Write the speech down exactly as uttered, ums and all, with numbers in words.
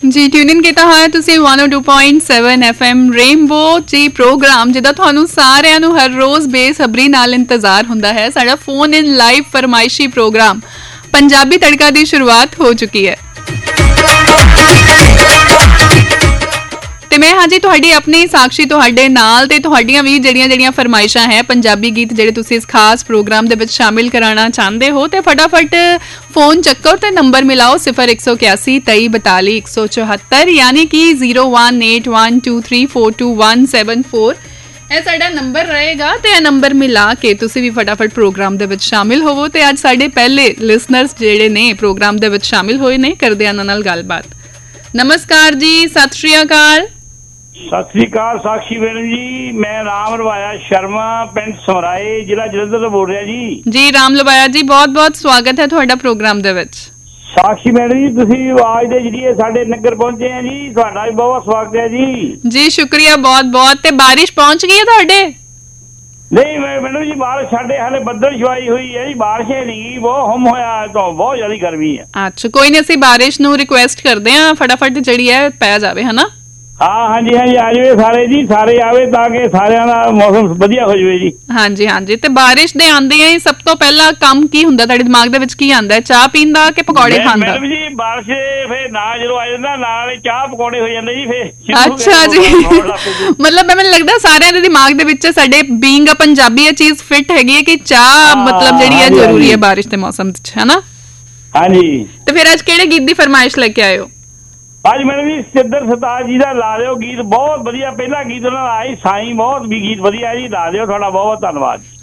ਜੀ ਟਿਊਨ ਇਨ ਕੀਤਾ ਹੋਇਆ ਤੁਸੀਂ one oh two point seven F M rainbow ਜੀ ਪ੍ਰੋਗਰਾਮ ਜਿਹਦਾ ਤੁਹਾਨੂੰ ਸਾਰਿਆਂ ਨੂੰ ਹਰ ਰੋਜ਼ ਬੇਸਬਰੀ ਨਾਲ ਇੰਤਜ਼ਾਰ ਹੁੰਦਾ ਹੈ। ਸਾਡਾ phone in live ਫਰਮਾਇਸ਼ੀ programme Punjabi ਤੜਕਾ ਦੀ ਸ਼ੁਰੂਆਤ ਹੋ ਚੁੱਕੀ ਹੈ ਤੇ ਮੈਂ ਹਾਂ ਜੀ ਤੁਹਾਡੀ ਆਪਣੀ ਸਾਕਸ਼ੀ ਤੁਹਾਡੇ ਨਾਲ ਤੇ ਤੁਹਾਡੀਆਂ ਵੀ ਜਿਹੜੀਆਂ ਜਿਹੜੀਆਂ ਫਰਮਾਇਸ਼ਾਂ ਹੈ ਪੰਜਾਬੀ ਗੀਤ ਜਿਹੜੇ ਤੁਸੀਂ ਇਸ ਖਾਸ ਪ੍ਰੋਗਰਾਮ ਦੇ ਵਿੱਚ ਸ਼ਾਮਿਲ ਕਰਾਉਣਾ ਚਾਹੁੰਦੇ ਹੋ ਤੇ ਫਟਾਫਟ ਫੋਨ ਚੱਕੋ ਤੇ ਨੰਬਰ ਮਿਲਾਓ ਸਿਫਰ ਇੱਕ ਸੌ ਇਕਿਆਸੀ ਤੇਈ ਬਤਾਲੀ ਇੱਕ ਸੌ ਚੁਹੱਤਰ ਯਾਨੀ ਕਿ zero one eight one two three four two one seven four ਇਹ ਸਾਡਾ ਨੰਬਰ ਰਹੇਗਾ ਤੇ ਇਹ ਨੰਬਰ ਮਿਲਾ ਕੇ ਤੁਸੀਂ ਵੀ ਫਟਾਫਟ ਪ੍ਰੋਗਰਾਮ ਦੇ ਵਿੱਚ ਸ਼ਾਮਿਲ ਹੋਵੋ ਤੇ ਅੱਜ ਸਾਡੇ ਪਹਿਲੇ ਲਿਸਨਰਸ ਜਿਹੜੇ ਨੇ ਪ੍ਰੋਗਰਾਮ ਦੇ ਵਿੱਚ ਸ਼ਾਮਿਲ ਹੋਏ ਨੇ ਕਰਦੇ ਇਹਨਾਂ ਨਾਲ ਗੱਲਬਾਤ। ਨਮਸਕਾਰ ਜੀ, ਸਤਿ ਸ਼੍ਰੀ ਅਕਾਲ। ਸਤਿ ਸ੍ਰੀ ਅਕਾਲ ਸਾਕਸ਼ੀ ਮੈਡਮ ਜੀ, ਮੈਂ ਰਾਮ ਰਵਾਇਆ ਸ਼ਰਮਾ ਪਿੰਡ ਸਮਰਾਏ ਜ਼ਿਲ੍ਹਾ ਜਲੰਧਰ ਤੋਂ ਬੋਲ ਰਿਹਾ ਜੀ। ਜੀ ਰਾਮ ਲਵਾਇਆ ਜੀ, ਬਹੁਤ ਬਹੁਤ ਸਵਾਗਤ ਹੈ ਤੁਹਾਡਾ ਪ੍ਰੋਗਰਾਮ ਦੇ ਵਿੱਚ। ਸਾਕਸ਼ੀ ਮੈਡਮ ਜੀ ਤੁਸੀਂ ਆਵਾਜ਼ ਦੇ ਜਰੀਏ ਸਾਡੇ ਨਗਰ ਪਹੁੰਚੇ ਆ ਜੀ, ਤੁਹਾਡਾ ਵੀ ਬਹੁਤ ਸਵਾਗਤ ਹੈ ਜੀ। ਜੀ ਸ਼ੁਕਰੀਆ ਬਹੁਤ ਬਹੁਤ। ਤੇ ਬਾਰਿਸ਼ ਪਹੁੰਚ ਗਈ ਹੈ ਤੁਹਾਡੇ? ਨਹੀਂ ਮੈਡਮ ਜੀ ਬਾਰਿਸ਼ ਸਾਡੇ ਹਾਲੇ ਬੱਦਲ ਛਵਾਈ ਹੋਈ ਹੈ ਜੀ, ਬਾਰਿਸ਼ ਹੀ ਨਹੀਂ ਗਈ, ਬਹੁਤ ਹਮ ਹੋਇਆ ਤਾਂ ਬਹੁਤ ਜ਼ਿਆਦਾ ਗਰਮੀ ਹੈ। ਅੱਛਾ ਕੋਈ ਨਹੀਂ, ਅਸੀਂ ਬਾਰਿਸ਼ ਨੂੰ ਰਿਕੁਐਸਟ ਕਰਦੇ ਹਾਂ ਫਟਾਫਟ ਜਿਹੜੀ ਹੈ ਪੈ ਜਾਵੇ ਹਨਾ। ਹਾਂ ਹਾਂਜੀ ਹਾਂਜੀ ਆ ਜਾਵੇ ਸਾਰੇ ਜੀ, ਸਾਰੇ ਆਵੇ ਤਾਂ ਕਿ ਸਾਰਿਆਂ ਦਾ ਮੌਸਮ ਵਧੀਆ ਹੋ ਜਾਵੇ ਜੀ। ਹਾਂਜੀ ਹਾਂਜੀ। ਤੇ ਬਾਰਿਸ਼ ਦੇ ਆਉਂਦਿਆਂ ਹੀ ਸਭ ਤੋਂ ਪਹਿਲਾ ਕੰਮ ਕੀ ਹੁੰਦਾ ਤੁਹਾਡੇ ਦਿਮਾਗ ਦੇ ਵਿੱਚ, ਕੀ ਆਉਂਦਾ? ਚਾਹ ਪੀਣ ਦਾ ਕਿ ਪਕੌੜੇ ਖਾਣ ਦਾ? ਮੈਡਮ ਜੀ ਬਾਰਿਸ਼ ਫੇਰ ਨਾਲ ਜਦੋਂ ਆ ਜਾਂਦਾ ਨਾਲ ਚਾਹ ਪਕੌੜੇ ਹੋ ਜਾਂਦੇ ਜੀ ਫੇਰ। ਅੱਛਾ ਜੀ ਮਤਲਬ ਮੈਨੂੰ ਲੱਗਦਾ ਸਾਰਿਆਂ ਦੇ ਦਿਮਾਗ ਦੇ ਵਿੱਚ ਸਾਡੇ ਬੀਇੰਗ ਅ ਪੰਜਾਬੀ ਇਹ ਚੀਜ਼ ਫਿੱਟ ਹੈਗੀ ਹੈ ਕਿ ਚਾਹ ਮਤਲਬ ਜਿਹੜੀ ਹੈ ਜ਼ਰੂਰੀ ਹੈ ਬਾਰਿਸ਼ ਦੇ ਮੌਸਮ ਵਿੱਚ, ਹੈ ਨਾ? ਹਾਂਜੀ। ਤੇ ਫਿਰ ਅੱਜ ਕਿਹੜੇ ਗੀਤ ਦੀ ਫਰਮਾਇਸ਼ ਲੈ ਕੇ ਆਏ ਹੋ? ਅੱਜ ਮੈਡਮ ਜੀ ਸਿੱਧਰ ਸਰਤਾਜ ਜੀ ਦਾ ਲਾ ਦਿਓ ਗੀਤ, ਬਹੁਤ ਵਧੀਆ। ਪਹਿਲਾ ਗੀਤ ਉਹਨਾਂ ਦਾ ਆਈ ਸਾਈਂ, ਬਹੁਤ ਵੀ ਗੀਤ ਵਧੀਆ ਜੀ, ਲਾ ਦਿਓ। ਤੁਹਾਡਾ ਬਹੁਤ ਬਹੁਤ ਧੰਨਵਾਦ।